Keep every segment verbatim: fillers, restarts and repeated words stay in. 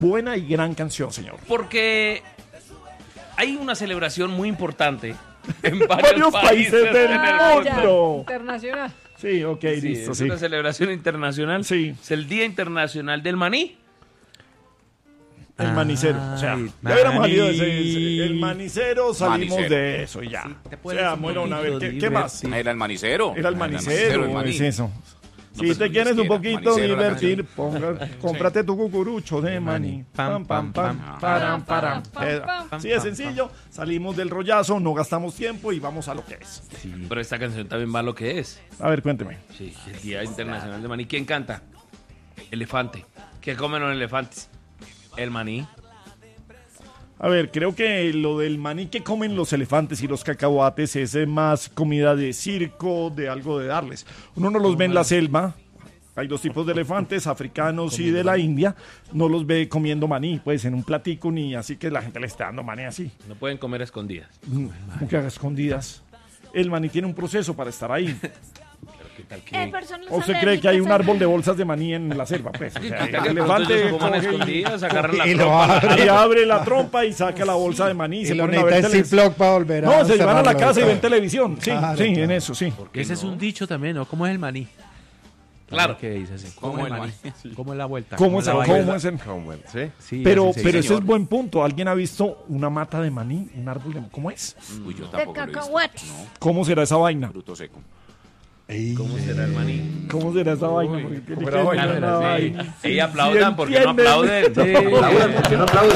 buena y gran canción, señor. Porque hay una celebración muy importante en varios, varios países, países del ah, mundo. Internacional. Sí, ok, sí, listo. Es sí. una celebración internacional. Sí. Es el Día Internacional del Maní. El ah, manicero. O sea, maní. Ya hubiéramos salido de ese. El manicero, salimos manicero. De eso y ya. Sí, o sea, bueno, a ver, ¿qué, ¿qué más? Era el manicero. Era el manicero, el manicero es eso. No, si te quieres un poquito divertir, ponga, cómprate tu cucurucho de maní. Pam, pam, pam, param, param. Sí, es sencillo. Salimos del rollazo, no gastamos tiempo y vamos a lo que es. Sí, pero esta canción también va a lo que es. A ver, cuénteme. Sí, el Día Internacional del Maní. ¿Quién canta? Elefante. ¿Qué comen los elefantes? El maní. A ver, creo que lo del maní que comen los elefantes y los cacahuates es más comida de circo, de algo de darles. Uno no los ve en la selva. Hay dos tipos de elefantes, africanos y de la India. No los ve comiendo maní, pues en un platico ni así que la gente le está dando maní así. No pueden comer escondidas. ¿Cómo que haga escondidas? El maní tiene un proceso para estar ahí. ¿Qué tal que... Eh, ¿O se cree que hay un árbol de bolsas de maní en la selva? Pues, o sea, el elefante escondidas, agarran la y, trompa, abre, y abre la trompa y saca la bolsa de maní. Y, y se lo ponen a ver televisión. Para volver a no, se van a la casa y ven televisión. Sí, claro, sí, claro. en eso, sí. Ese no? Es un dicho también, ¿no? ¿Cómo es el maní? Claro. ¿Qué dices? ¿Cómo, ¿Cómo es el maní? Sí. ¿Cómo es la vuelta? ¿Cómo, ¿Cómo, es, ¿cómo es el ¿Cómo es? ¿Sí? Sí, pero sí, pero sí, ese es buen punto. ¿Alguien ha visto una mata de maní? ¿Un árbol de ¿Cómo es? Uy, yo tampoco de lo he visto. No. ¿Cómo será esa vaina? Fruto seco. ¿Cómo será el maní? ¿Cómo será esa vaina? Uy, porque ¿cómo tiene que vaina? una Sí. vaina. Ey, aplaudan, ¿Sí ¿por qué no aplauden? Sí. Aplaudan, ¿por qué no aplauden?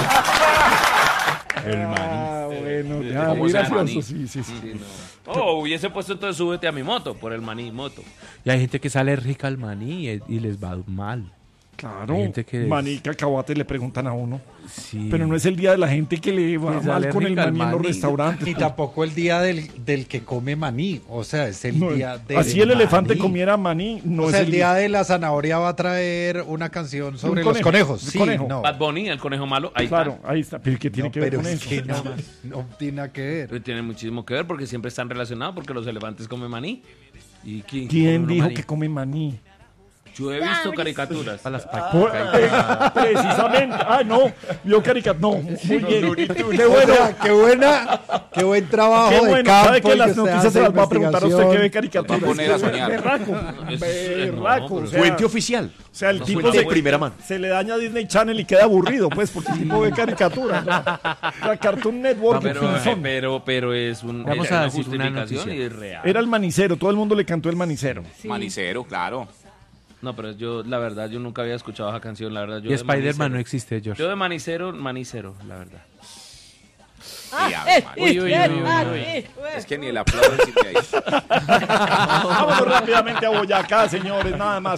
El maní. Ah, bueno, ya, ¿Cómo muy será gracioso, maní? sí, sí, sí. Sí, no. Oh, hubiese puesto entonces súbete a mi moto, por el maní moto. Y hay gente que sale rica al maní y, y les va mal. Claro, que maní y cacahuate le preguntan a uno. Sí. Pero no es el día de la gente que le va Que mal con el maní, maní en los restaurantes. Ni tampoco el día del, del que come maní. O sea, es el No, día del así el elefante maní. comiera maní, no o es sea, el el día de la zanahoria va a traer una canción sobre Un los conejo, conejos. un Sí, conejo. no. Bad Bunny, el conejo malo, ahí Claro, está. ahí está. Pero ¿qué tiene No, que ver pero con es eso? que no, no tiene nada que ver. Pero tiene muchísimo que ver porque siempre están relacionados porque los elefantes comen maní. ¿Y quién, ¿Quién come dijo maní? que come maní? Yo he visto caricaturas. Para las Por- eh, precisamente. Ah, no. Vio caricatura. No, muy bien. Qué bueno. O sea, qué buena, qué buen trabajo Qué de bueno. campo. ¿Sabe que el las usted noticias hace se las va a preguntar a usted que ve investigación. caricaturas? Va a poner a soñar. Berraco. Es- Berraco. no, o sea, Fuente oficial. O sea, el No, tipo fuente se, de primera mano. se le daña a Disney Channel y queda aburrido, pues, porque el tipo ve caricaturas. ¿no? La Cartoon Network. pero, en fin, son. pero, pero es un, Vamos es a una decir una justificación noticia. y es real. Era el manicero. Todo el mundo le cantó el manicero. Sí. Manicero, claro. No, pero yo, la verdad, yo nunca había escuchado esa canción, la verdad. Yo Y de Spider-Man no manicero- existe, George. Yo de manicero, manicero, la verdad. Ah, Y Ave eh, María. Uy, uy, eh, uy, uy, ah, uy. eh, Es que ni el aplauso existe ahí. Vámonos rápidamente a Boyacá, señores. Nada más.